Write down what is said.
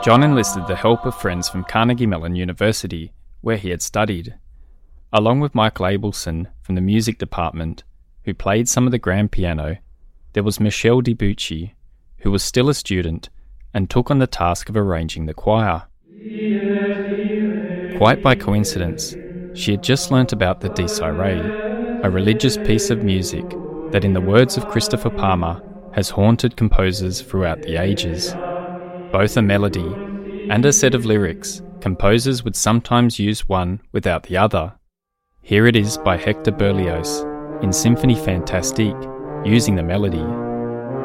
John enlisted the help of friends from Carnegie Mellon University, where he had studied, along with Michael Abelson from the music department, who played some of the grand piano. There was Michelle DiBucci, who was still a student and took on the task of arranging the choir. Quite by coincidence, she had just learnt about the Dies Irae, a religious piece of music that, in the words of Christopher Palmer, has haunted composers throughout the ages. Both a melody and a set of lyrics, composers would sometimes use one without the other. Here it is by Hector Berlioz in Symphonie Fantastique, using the melody.